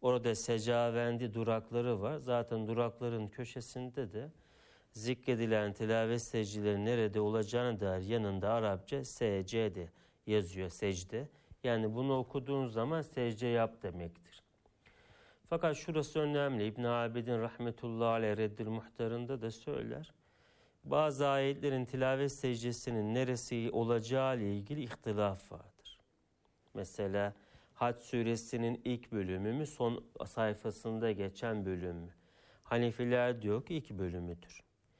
Orada secavendi durakları var. Zaten durakların köşesinde de zikredilen tilavet secdeleri nerede olacağını dair yanında Arapça secde yazıyor, secde. Yani bunu okuduğun zaman secde yap demektir. Fakat şurası önemli. İbn Abidin rahmetullahi aleyh Reddül Muhtar'ında da söyler. Bazı ayetlerin tilavet secdesinin neresi olacağı ile ilgili ihtilaf vardır. Mesela Hac suresinin ilk bölümü mü, son sayfasında geçen bölüm mü? Hanefiler diyor ki ilk bölümüdür.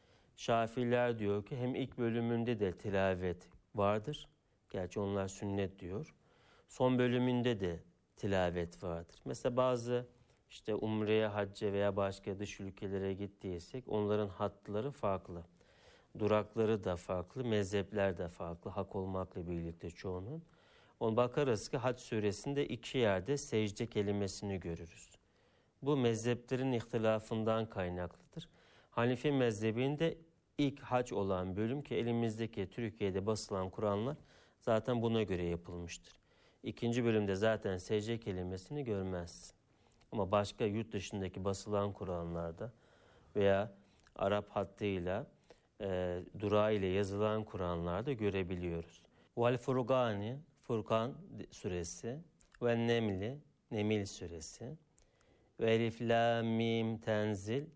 Şafiler diyor ki hem ilk bölümünde de tilavet vardır. Gerçi onlar sünnet diyor. Son bölümünde de tilavet vardır. Mesela bazı işte umreye, hacca veya başka dış ülkelere gittiysek onların hatları farklı. Durakları da farklı, mezhepler de farklı. Hak olmakla birlikte çoğunun. Ona bakarız ki Hac suresinde 2 yerde secde kelimesini görürüz. Bu mezheplerin ihtilafından kaynaklıdır. Hanefi mezhebinde ilk hac olan bölüm ki elimizdeki Türkiye'de basılan Kur'anlar zaten buna göre yapılmıştır. İkinci bölümde zaten secde kelimesini görmezsin. Ama başka yurt dışındaki basılan Kur'anlarda veya Arap hattıyla, durağıyla yazılan Kur'anlarda görebiliyoruz. Vel Furgani, Furkan suresi ve Nemli, Nemil suresi ve Elif La Mim Tenzil,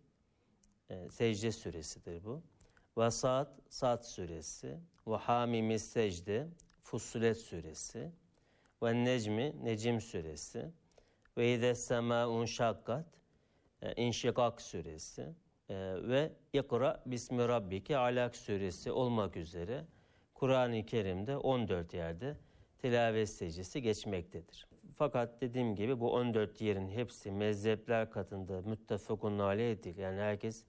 secde suresidir bu. Ve Sad suresi ve Hamim secde, Fussilet suresi ve Necmi, Necim suresi ve İze Semâ'un şakkat, İnşikak suresi ve İkra Bismi Rabbike Alak suresi olmak üzere Kur'an-ı Kerim'de 14 yerde tilavet secdesi geçmektedir. Fakat dediğim gibi bu 14 yerin hepsi mezhepler katında müttefakun aleyh değil. Yani herkes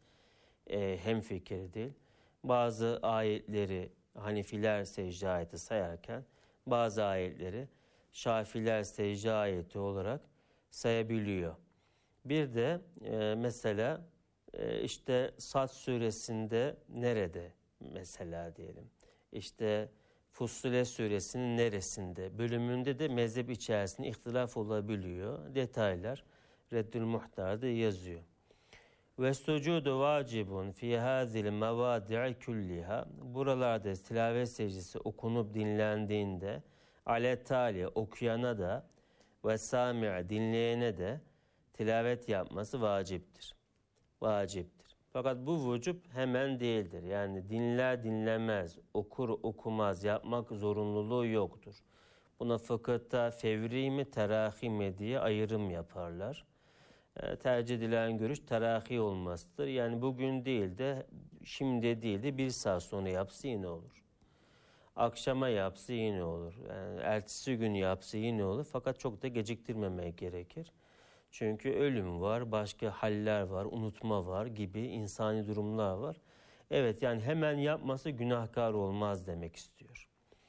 hemfikir değil. Bazı ayetleri Hanifiler secde ayeti sayarken bazı ayetleri Şafiler secde ayeti olarak sayabiliyor. Bir de mesela işte Sad suresinde nerede mesela diyelim. İşte Fussilet suresinin neresinde, bölümünde de mezhep içerisinde ihtilaf olabiliyor. Detaylar Reddül Muhtar'da yazıyor. Ve sucudu vacibun fi hazil mevadi'i kulliha. Buralarda tilavet secdesi okunup dinlendiğinde aletali okuyana da ve sami' dinleyene de tilavet yapması vaciptir. Vaciptir. Fakat bu vücub hemen değildir. Yani dinler dinlemez, okur okumaz yapmak zorunluluğu yoktur. Buna fıkıhta fevri mi terahi mi diye ayrım yaparlar. Tercih edilen görüş terahi olmasıdır. Yani bugün değil de şimdi değil de 1 saat sonra yapsa yine olur. Akşama yapsa yine olur. Yani ertesi gün yapsa yine olur. Fakat çok da geciktirmemek gerekir. Çünkü ölüm var, başka haller var, unutma var gibi insani durumlar var. Evet, yani hemen yapması günahkar olmaz demek istiyor.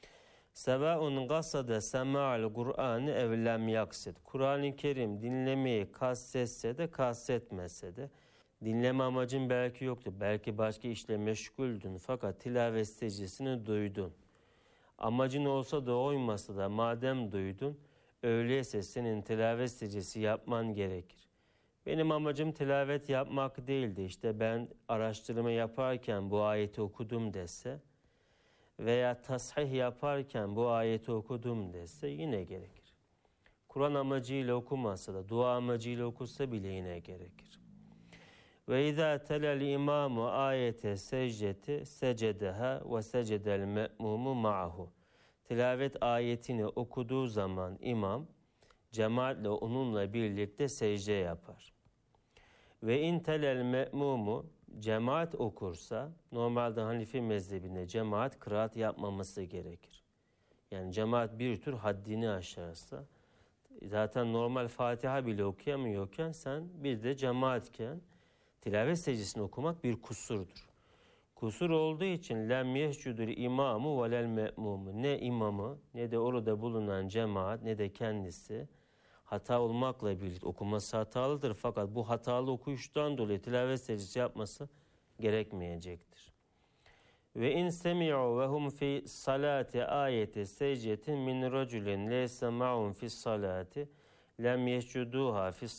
Sevaun gasada sema'al Kur'an'ı ev lem yaksid. Kur'an-ı Kerim dinlemeyi kastetse de kastetmese de dinleme amacın belki yoktu. Belki başka işle meşguldün fakat tilavet secdesini duydun. Amacın olsa da olmasa da madem duydun, öyleyse senin tilavet secdesi yapman gerekir. Benim amacım tilavet yapmak değildi. İşte ben araştırma yaparken bu ayeti okudum dese veya tasih yaparken bu ayeti okudum dese yine gerekir. Kur'an amacıyla okumasa da dua amacıyla okusa bile yine gerekir. Ve izâ telel imâmu ayete secdeti secedeha ve secedel me'mumu ma'ahu. Tilavet ayetini okuduğu zaman imam cemaatle onunla birlikte secde yapar. Ve in telel me'mumu cemaat okursa normalde Hanefi mezhebinde cemaat kıraat yapmaması gerekir. Yani cemaat bir tür haddini aşarsa zaten normal Fatiha bile okuyamıyorken sen bir de cemaatken tilavet secdesini okumak bir kusurdur. Kusur olduğu için lem yescudul imamu velel me'mumu. Ne imamı ne de orada bulunan cemaat ne de kendisi hata olmakla birlikte okuması hatalıdır. Fakat bu hatalı okuyuştan dolayı tilavet secdesi yapması gerekmeyecektir. Ve in semi'u ve hum fi salati ayeti secdetin min raculin leysa ma'un fi salati lem yescuduha fi